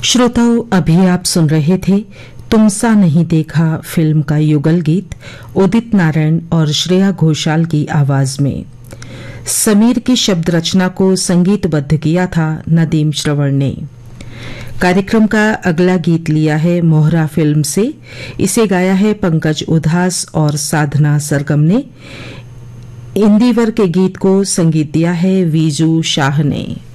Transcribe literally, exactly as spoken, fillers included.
श्रोताओं, अभी आप सुन रहे थे तुम सा नहीं देखा फिल्म का युगल गीत उदित नारायण और श्रेया घोषाल की आवाज में। समीर की शब्द रचना को संगीतबद्ध किया था नदीम श्रवण ने। कार्यक्रम का अगला गीत लिया है मोहरा फिल्म से। इसे गाया है पंकज उधास और साधना सरगम ने। इंदिवर के गीत को संगीत दिया है वीजू शाह ने।